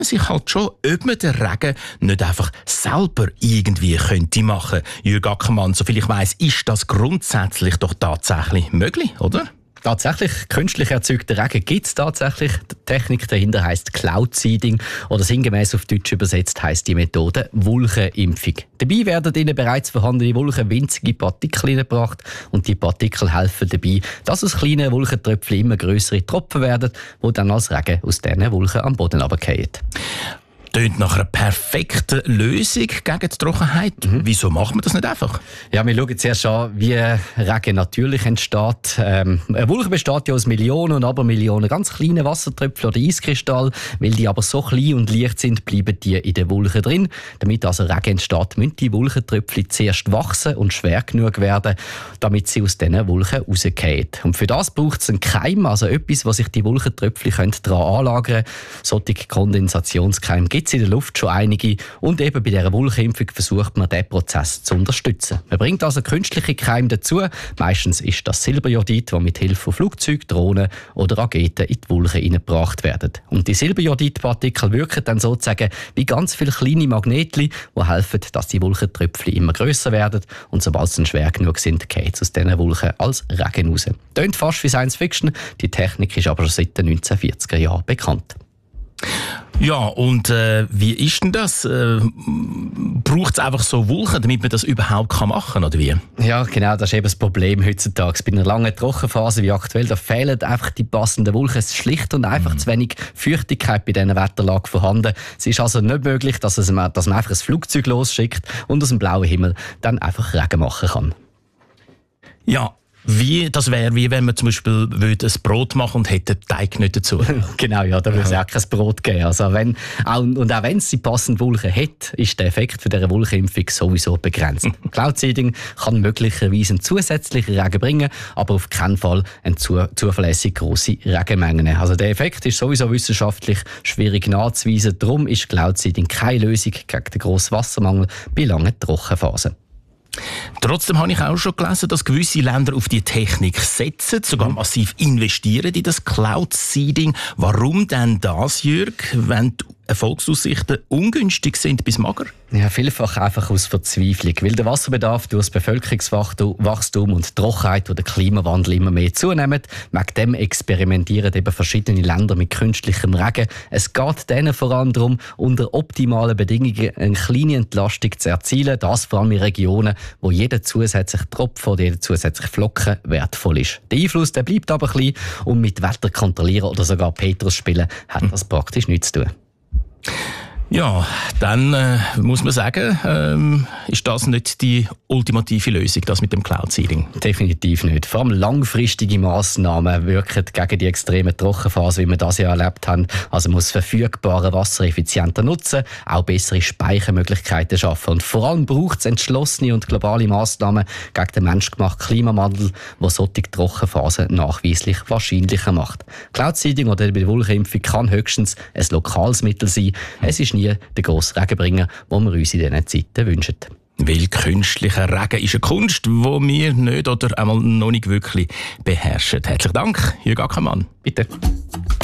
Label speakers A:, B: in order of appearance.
A: sich halt schon, ob man den Regen nicht einfach selber irgendwie könnte machen. Jürg Ackermann, soviel ich weiss, ist das grundsätzlich doch tatsächlich möglich, oder?
B: Tatsächlich, künstlich erzeugten Regen gibt es tatsächlich. Die Technik dahinter heisst Cloud Seeding oder sinngemäß auf Deutsch übersetzt heisst die Methode Wolkenimpfung. Dabei werden in bereits vorhandene Wolken winzige Partikel hineingebracht und die Partikel helfen dabei, dass aus kleinen Wolkentröpfchen immer grössere Tropfen werden, die dann als Regen aus diesen Wolken am Boden runterfallen.
A: Tönt nach einer perfekten Lösung gegen die Trockenheit. Wieso macht man das nicht einfach?
B: Ja, wir schauen zuerst an, wie Regen natürlich entsteht. Eine Wolke besteht ja aus Millionen und Abermillionen ganz kleinen Wassertröpfchen oder Eiskristallen. Weil die aber so klein und leicht sind, bleiben die in der Wolke drin. Damit also Regen entsteht, müssen die Wolkentröpfchen zuerst wachsen und schwer genug werden, damit sie aus diesen Wolken rausfallen. Und für das braucht es einen Keim, also etwas, wo sich die Wolkentröpfchen daran anlagern können. Solche Kondensationskeime gibt es in der Luft schon einige und eben bei dieser Wolkenimpfung versucht man, diesen Prozess zu unterstützen. Man bringt also künstliche Keime dazu. Meistens ist das Silberjodid, das mit Hilfe von Flugzeugen, Drohnen oder Raketen in die Wolken hineingebracht werden. Und die Silberjodidpartikel wirken dann sozusagen wie ganz viele kleine Magnetchen, die helfen, dass die Wolkentröpfchen immer grösser werden und sobald sie dann schwer genug sind, geht es aus diesen Wolken als Regen raus. Tönt fast wie Science Fiction, die Technik ist aber schon seit den 1940er Jahren bekannt.
A: Ja, und wie ist denn das? Braucht es einfach so Wolken, damit man das überhaupt machen kann, oder wie?
B: Ja, genau, das ist eben das Problem heutzutage. Bei einer langen Trockenphase wie aktuell, da fehlen einfach die passenden Wolken. Es ist schlicht und einfach zu wenig Feuchtigkeit bei dieser Wetterlage vorhanden. Es ist also nicht möglich, dass man einfach ein Flugzeug losschickt und aus dem blauen Himmel dann einfach Regen machen kann.
A: Ja. Das wäre wie wenn man zum Beispiel ein Brot machen und hätte den Teig nicht dazu.
B: Genau, ja, da würde es auch kein Brot geben. Also auch wenn es die passende Wolke hat, ist der Effekt von dieser Wolkenimpfung sowieso begrenzt. Cloud Seeding kann möglicherweise einen zusätzlichen Regen bringen, aber auf keinen Fall eine zuverlässig grosse Regenmengen. Also der Effekt ist sowieso wissenschaftlich schwierig nachzuweisen. Darum ist Cloud Seeding keine Lösung gegen den grossen Wassermangel bei langen Trockenphasen.
A: Trotzdem habe ich auch schon gelesen, dass gewisse Länder auf die Technik setzen, sogar massiv investieren in das Cloud Seeding. Warum denn das, Jürg, wenn die Erfolgsaussichten ungünstig sind bis mager?
B: Ja, vielfach einfach aus Verzweiflung, weil der Wasserbedarf durch das Bevölkerungswachstum und die Trockenheit, die der Klimawandel immer mehr zunehmen, wegen dem experimentieren eben verschiedene Länder mit künstlichem Regen. Es geht denen vor allem darum, unter optimalen Bedingungen eine kleine Entlastung zu erzielen, das vor allem in Regionen, wo jeder zusätzliche Tropfen oder jeder zusätzliche Flocken wertvoll ist. Der Einfluss der bleibt aber klein und mit Wetter kontrollieren oder sogar Petrus spielen hat das praktisch nichts zu tun.
A: Ja, dann muss man sagen, ist das nicht die ultimative Lösung, das mit dem Cloud Seeding?
B: Definitiv nicht. Vor allem langfristige Massnahmen wirken gegen die extreme Trockenphase, wie wir das ja erlebt haben. Also man muss verfügbare Wasser effizienter nutzen, auch bessere Speichermöglichkeiten schaffen. Und vor allem braucht es entschlossene und globale Massnahmen gegen den menschgemachten Klimawandel, der solche Trockenphasen nachweislich wahrscheinlicher macht. Cloud Seeding oder die Wolkenimpfung kann höchstens ein lokales Mittel sein. Es ist nie der grosse Regenbringer, den wir uns in diesen Zeiten wünschen.
A: Weil künstlicher Regen ist eine Kunst, die wir nicht oder einmal noch nicht wirklich beherrschen. Herzlichen Dank, Jürg Ackermann.
B: Bitte.